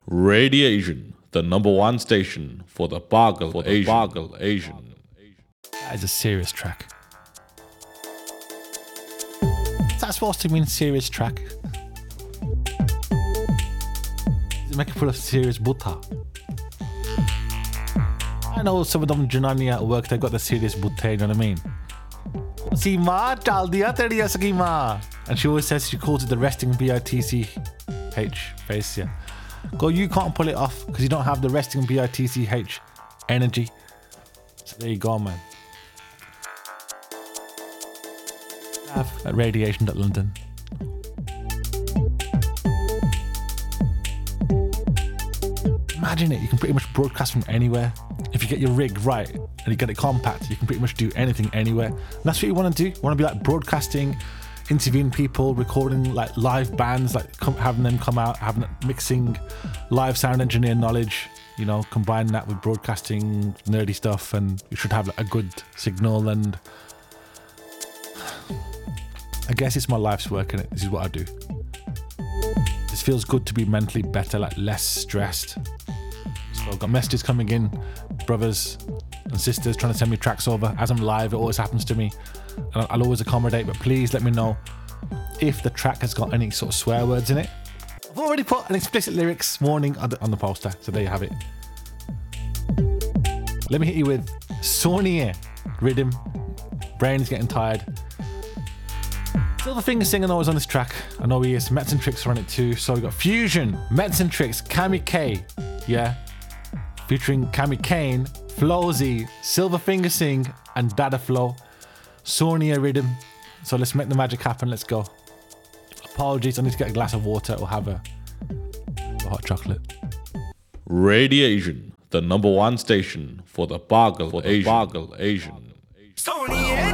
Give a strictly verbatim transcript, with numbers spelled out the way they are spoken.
Radiation, the number one station for the Bargle for the Asian. Bargle Asian. That is a serious track. Is that supposed to mean serious track? Does it make it full of serious butter? I know some of them Janani at work, they've got the serious butter, you know what I mean? Seema, chal diya teri schema. And she always says, she calls it the resting B I T C H face, yeah. Go, you can't pull it off because you don't have the resting B I T C H energy. So there you go, man. Have at radiation dot london. Imagine it, you can pretty much broadcast from anywhere. If you get your rig right and you get it compact, you can pretty much do anything anywhere. And that's what you want to do. You want to be like broadcasting, interviewing people, recording like live bands, like come, having them come out, having mixing live sound engineer knowledge, you know, combining that with broadcasting nerdy stuff, and you should have like, a good signal. And I guess it's my life's work, and this is what I do. This feels good to be mentally better, like less stressed. So I've got messages coming in, brothers and sisters trying to send me tracks over. As I'm live, it always happens to me, and I'll always accommodate, but please let me know if the track has got any sort of swear words in it. I've already put an explicit lyrics warning on the, on the poster, so there you have it. Let me hit you with Sonia rhythm. Brain's getting tired. Silverfinger singing always on this track. I know he is. Mets and Tricks are on it too. So we got Fusion, Mets and Tricks, Cami K, yeah, featuring Cami Kane, Flowzy, Silverfinger sing, and Dada Flow. Sonia rhythm. So let's make the magic happen. Let's go. Apologies, I need to get a glass of water or have a, a hot chocolate. Radiation, the number one station for the Bargle for the Asian. Bargle Asian.